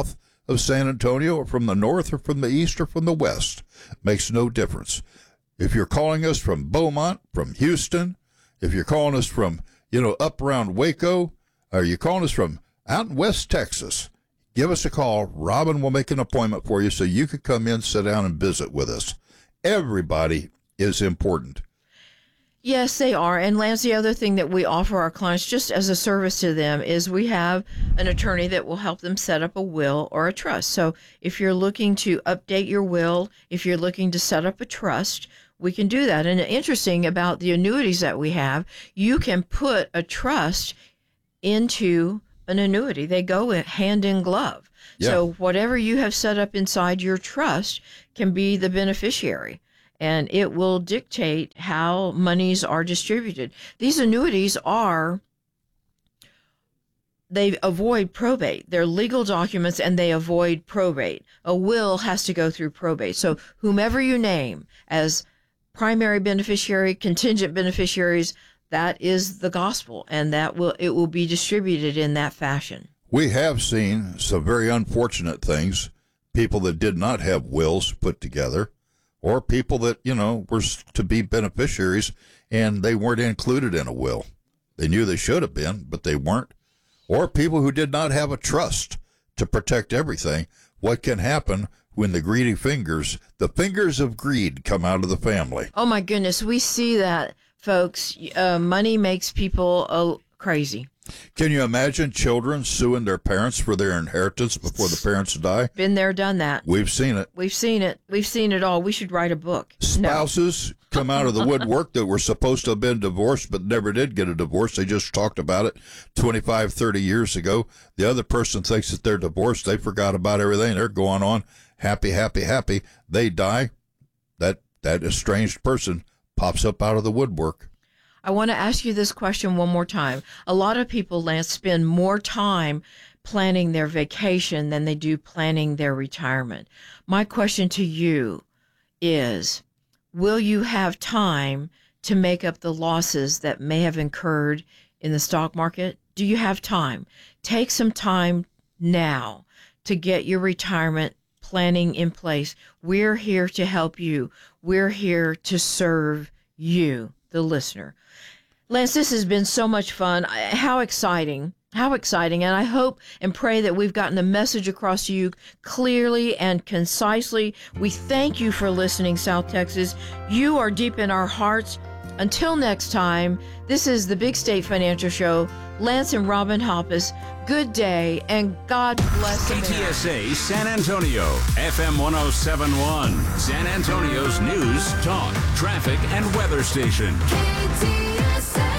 [SPEAKER 2] of San Antonio or from the north or from the east or from the west. Makes no difference. If you're calling us from Beaumont, from Houston, if you're calling us from, you know, up around Waco, or you're calling us from out in West Texas, give us a call. Robin will make an appointment for you so you could come in, sit down, and visit with us. Everybody is important.
[SPEAKER 1] Yes, they are. And Lance, the other thing that we offer our clients just as a service to them is we have an attorney that will help them set up a will or a trust. So if you're looking to update your will, if you're looking to set up a trust, we can do that. And interesting about the annuities that we have, you can put a trust into an annuity. They go hand in glove. Yeah. So whatever you have set up inside your trust can be the beneficiary, and it will dictate how monies are distributed. These annuities are, they avoid probate. They're legal documents and they avoid probate. A will has to go through probate. So whomever you name as primary beneficiary, contingent beneficiaries, that is the gospel, and that will it will be distributed in that fashion.
[SPEAKER 2] We have seen some very unfortunate things, people that did not have wills put together, or people that, you know, were to be beneficiaries and they weren't included in a will. They knew they should have been, but they weren't. Or people who did not have a trust to protect everything. What can happen when the greedy fingers, the fingers of greed, come out of the family?
[SPEAKER 1] Oh, my goodness. We see that, folks. Uh, money makes people uh, crazy.
[SPEAKER 2] Can you imagine children suing their parents for their inheritance before the parents die?
[SPEAKER 1] Been there, done that.
[SPEAKER 2] We've seen it.
[SPEAKER 1] We've seen it. We've seen it all. We should write a book.
[SPEAKER 2] Spouses no. come out of the woodwork that were supposed to have been divorced but never did get a divorce. They just talked about it twenty-five, thirty years ago. The other person thinks that they're divorced. They forgot about everything. They're going on happy, happy, happy. They die. That that estranged person pops up out of the woodwork.
[SPEAKER 1] I want to ask you this question one more time. A lot of people, Lance, spend more time planning their vacation than they do planning their retirement. My question to you is, will you have time to make up the losses that may have incurred in the stock market? Do you have time? Take some time now to get your retirement planning in place. We're here to help you. We're here to serve you, the listener. Lance, this has been so much fun. How exciting. How exciting. And I hope and pray that we've gotten the message across to you clearly and concisely. We thank you for listening, South Texas. You are deep in our hearts. Until next time, this is the Big State Financial Show. Lance and Robin Hoppus, good day and God bless America.
[SPEAKER 3] K T S A San Antonio, F M one oh seven point one, San Antonio's news, talk, traffic, and weather station.
[SPEAKER 4] K T S A.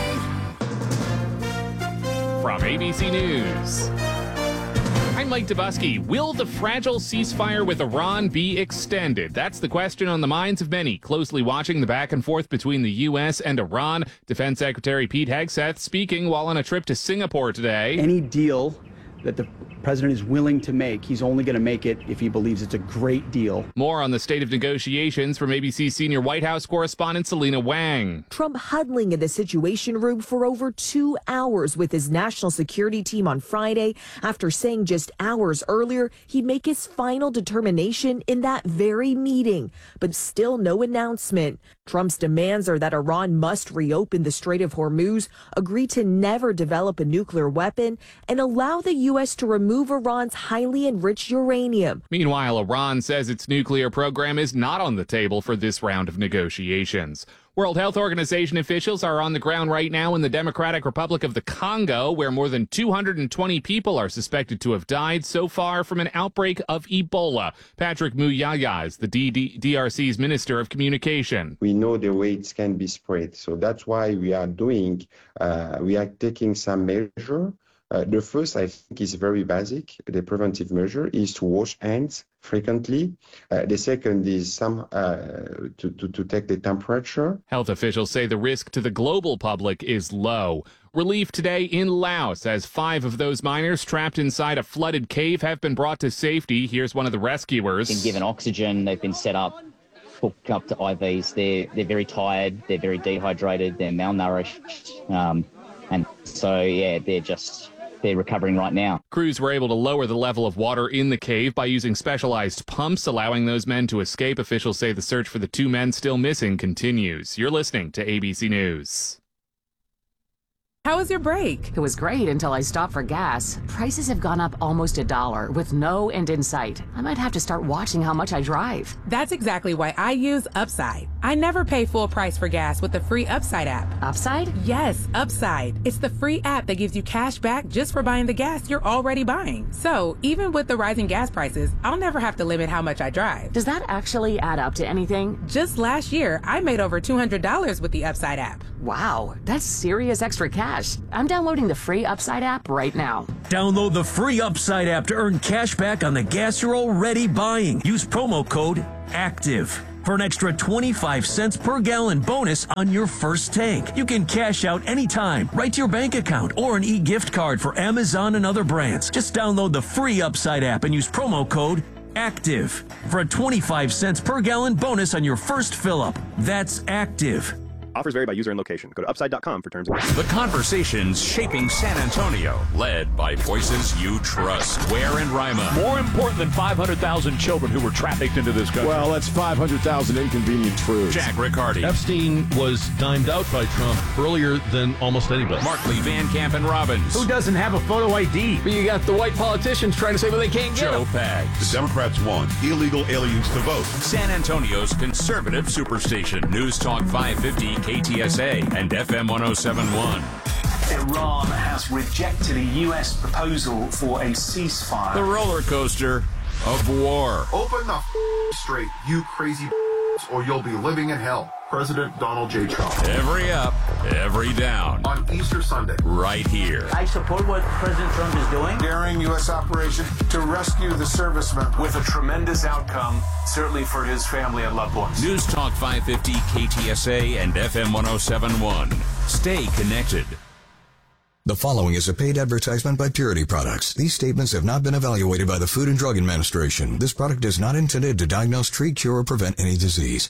[SPEAKER 5] From A B C News, I'm Mike Dubusky. Will the fragile ceasefire with Iran be extended? That's the question on the minds of many, closely watching the back and forth between the U S and Iran. Defense Secretary Pete Hegseth speaking while on a trip to Singapore today.
[SPEAKER 6] Any deal that the president is willing to make, he's only going to make it if he believes it's a great deal.
[SPEAKER 5] More on the state of negotiations from A B C senior White House correspondent Selena Wang.
[SPEAKER 7] Trump huddling in the Situation Room for over two hours with his national security team on Friday after saying just hours earlier he'd make his final determination in that very meeting, but still no announcement. Trump's demands are that Iran must reopen the Strait of Hormuz, agree to never develop a nuclear weapon, and allow the U S to remove Iran's highly enriched uranium.
[SPEAKER 5] Meanwhile, Iran says its nuclear program is not on the table for this round of negotiations. World Health Organization officials are on the ground right now in the Democratic Republic of the Congo, where more than two hundred twenty people are suspected to have died so far from an outbreak of Ebola. Patrick Muyaya is the D R C's Minister of Communication.
[SPEAKER 8] We know the way it can be spread, so that's why we are doing, uh, we are taking some measure. Uh, the first, I think, is very basic. The preventive measure is to wash hands frequently. Uh, the second is some uh, to, to, to take the temperature.
[SPEAKER 5] Health officials say the risk to the global public is low. Relief today in Laos as five of those miners trapped inside a flooded cave have been brought to safety. Here's one of the rescuers.
[SPEAKER 9] Been given oxygen. They've been set up, hooked up to I Vs. They're, they're very tired. They're very dehydrated. They're malnourished. Um, and so, yeah, they're just they're recovering right now.
[SPEAKER 5] Crews were able to lower the level of water in the cave by using specialized pumps, allowing those men to escape. Officials say the search for the two men still missing continues. You're listening to A B C News.
[SPEAKER 10] How was your break?
[SPEAKER 11] It was great until I stopped for gas. Prices have gone up almost a dollar with no end in sight. I might have to start watching how much I drive.
[SPEAKER 10] That's exactly why I use Upside. I never pay full price for gas with the free Upside app.
[SPEAKER 11] Upside?
[SPEAKER 10] Yes, Upside. It's the free app that gives you cash back just for buying the gas you're already buying. So even with the rising gas prices, I'll never have to limit how much I drive.
[SPEAKER 11] Does that actually add up to anything?
[SPEAKER 10] Just last year, I made over two hundred dollars with the Upside app.
[SPEAKER 11] Wow, that's serious extra cash. I'm downloading the free Upside app right now.
[SPEAKER 12] Download the free Upside app to earn cash back on the gas you're already buying. Use promo code ACTIVE for an extra twenty-five cents per gallon bonus on your first tank. You can cash out anytime, right to your bank account, or an e-gift card for Amazon and other brands. Just download the free Upside app and use promo code ACTIVE for a twenty-five cents per gallon bonus on your first fill-up. That's ACTIVE.
[SPEAKER 13] Offers vary by user and location. Go to upside dot com for terms and
[SPEAKER 3] The conversations shaping San Antonio, led by voices you trust. Ware and Rima.
[SPEAKER 14] More important than five hundred thousand children who were trafficked into this country.
[SPEAKER 15] Well, that's five hundred thousand inconvenient truths.
[SPEAKER 3] Jack Riccardi.
[SPEAKER 16] Epstein was dimed out by Trump earlier than almost anybody.
[SPEAKER 3] Markley, Van Camp, and Robbins.
[SPEAKER 14] Who doesn't have a photo I D?
[SPEAKER 17] But you got the white politicians trying to say, well, they can't get
[SPEAKER 3] Joe
[SPEAKER 17] them.
[SPEAKER 3] Pags.
[SPEAKER 18] The Democrats want illegal aliens to vote.
[SPEAKER 3] San Antonio's conservative superstation. News Talk five fifty K T S A and F M one oh seven point one.
[SPEAKER 19] Iran has rejected a U S proposal for a ceasefire.
[SPEAKER 3] The roller coaster of war.
[SPEAKER 18] Open the f- straight, you crazy or you'll be living in hell. President Donald J. Trump.
[SPEAKER 3] Every up, every down.
[SPEAKER 18] On Easter Sunday.
[SPEAKER 3] Right here.
[SPEAKER 19] I support what President Trump is doing.
[SPEAKER 18] Daring U S operation to rescue the servicemen.
[SPEAKER 19] With a tremendous outcome, certainly for his family and loved ones.
[SPEAKER 3] News Talk five fifty K T S A and F M one oh seven point one. Stay connected.
[SPEAKER 20] The following is a paid advertisement by Purity Products. These statements have not been evaluated by the Food and Drug Administration. This product is not intended to diagnose, treat, cure, or prevent any disease.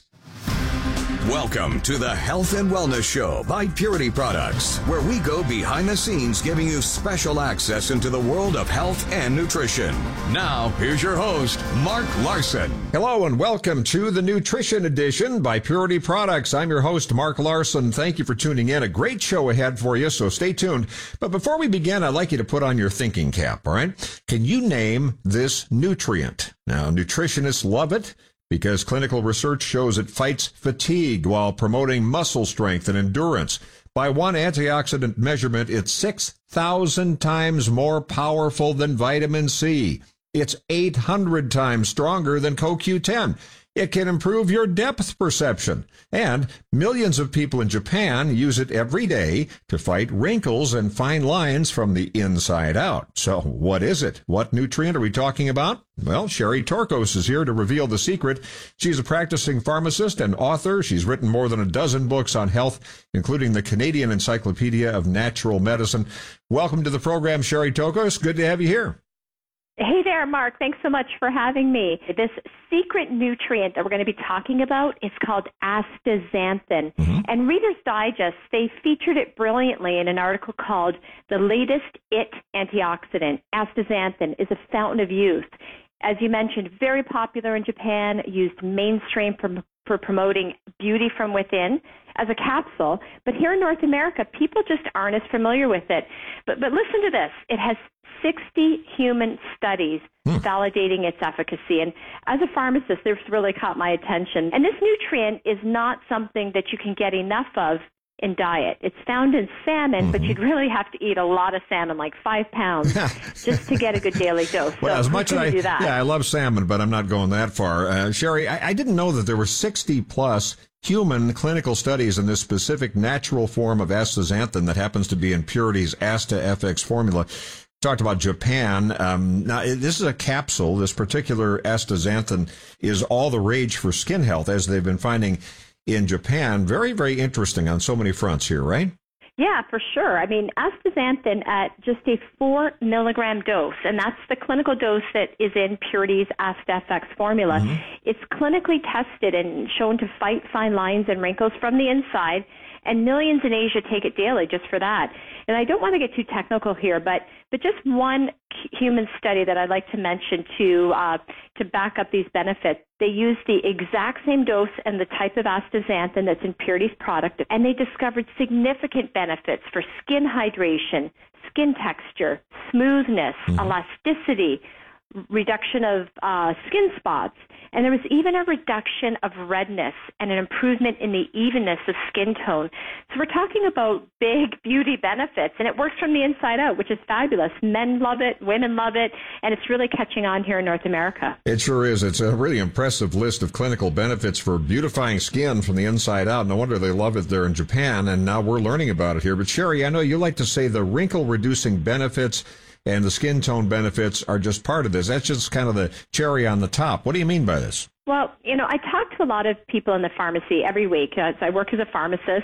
[SPEAKER 20] Welcome to the Health and Wellness Show by Purity Products, where we go behind the scenes giving you special access into the world of health and nutrition. Now, here's your host, Mark Larson.
[SPEAKER 21] Hello and welcome to the Nutrition Edition by Purity Products. I'm your host, Mark Larson. Thank you for tuning in. A great show ahead for you, so stay tuned. But before we begin, I'd like you to put on your thinking cap, all right? Can you name this nutrient? Now, nutritionists love it, because clinical research shows it fights fatigue while promoting muscle strength and endurance. By one antioxidant measurement, it's six thousand times more powerful than vitamin C. It's eight hundred times stronger than C O Q ten. It can improve your depth perception. And millions of people in Japan use it every day to fight wrinkles and fine lines from the inside out. So what is it? What nutrient are we talking about? Well, Sherry Torkos is here to reveal the secret. She's a practicing pharmacist and author. She's written more than a dozen books on health, including the Canadian Encyclopedia of Natural Medicine. Welcome to the program, Sherry Torkos. Good to have you here.
[SPEAKER 22] Hey there, Mark. Thanks so much for having me. This secret nutrient that we're going to be talking about is called astaxanthin. Mm-hmm. And Reader's Digest, they featured it brilliantly in an article called The Latest It Antioxidant. Astaxanthin is a fountain of youth. As you mentioned, very popular in Japan, used mainstream for, for promoting beauty from within as a capsule. But here in North America, people just aren't as familiar with it. But, but listen to this. It has sixty human studies hmm. validating its efficacy. And as a pharmacist, this really caught my attention. And this nutrient is not something that you can get enough of in diet. It's found in salmon, mm-hmm. but you'd really have to eat a lot of salmon, like five pounds, just to get a good daily dose.
[SPEAKER 21] Well,
[SPEAKER 22] so
[SPEAKER 21] as much as I,
[SPEAKER 22] do that?
[SPEAKER 21] yeah, I love salmon, but I'm not going that far. Uh, Sherry, I, I didn't know that there were sixty plus human clinical studies in this specific natural form of astaxanthin that happens to be in Purity's Asta F X formula. Talked about Japan. Um, now, this is a capsule. This particular astaxanthin is all the rage for skin health, as they've been finding in Japan. Very, very interesting on so many fronts here, right?
[SPEAKER 22] Yeah, for sure. I mean, astaxanthin at just a four milligram dose, and that's the clinical dose that is in Purity's Asta F X formula. Mm-hmm. It's clinically tested and shown to fight fine lines and wrinkles from the inside. and millions in Asia take it daily just for that. And I don't want to get too technical here, but but just one human study that I'd like to mention to uh, to back up these benefits. They used the exact same dose and the type of astaxanthin that's in Purity's product, and they discovered significant benefits for skin hydration, skin texture, smoothness, mm-hmm. elasticity, reduction of uh, skin spots, and there was even a reduction of redness and an improvement in the evenness of skin tone. So we're talking about big beauty benefits, and it works from the inside out, which is fabulous. Men love it, women love it, and it's really catching on here in North America.
[SPEAKER 21] It sure is. It's a really impressive list of clinical benefits for beautifying skin from the inside out. No wonder they love it there in Japan, and now we're learning about it here. But Sherry, I know you like to say the wrinkle-reducing benefits and the skin tone benefits are just part of this. That's just kind of the cherry on the top. What do you mean by this?
[SPEAKER 22] Well, you know, I talk to a lot of people in the pharmacy every week. Uh, so I work as a pharmacist,